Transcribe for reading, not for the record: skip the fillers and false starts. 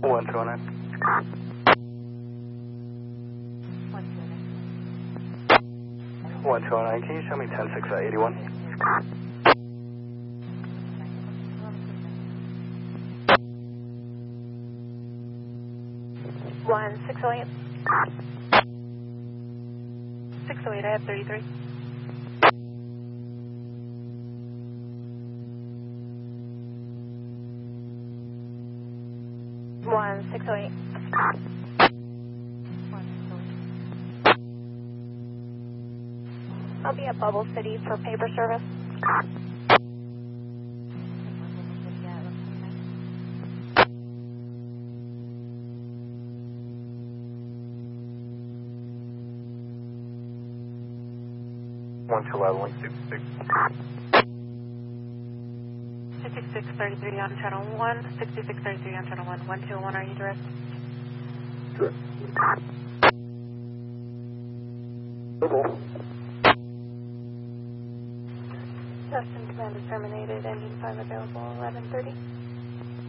129. 129, can you show me 10-6 at 81? 608. 608, I have 33. One 608. I'll be at Bubble City for paper service. One two 166. 6633 on channel 1, 6633 on channel 1, 121, are you direct? Direct. Justin command is terminated, engine 5 available, 1130.